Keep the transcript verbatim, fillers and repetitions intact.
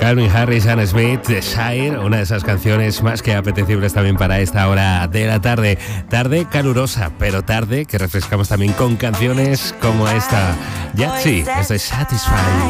Calvin Harris, Anne Smith, Desire, una de esas canciones más que apetecibles también para esta hora de la tarde. Tarde calurosa, pero tarde que refrescamos también con canciones como esta. Yatzy, esto es Satisfied.